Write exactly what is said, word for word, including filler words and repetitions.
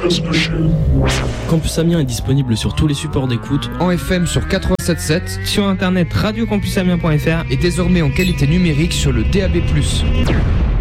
Campus Amiens est disponible sur tous les supports d'écoute. En F M sur quatre-vingt-sept virgule sept. Sur internet radio campus amiens point f r. Et désormais en qualité numérique sur le D A B plus.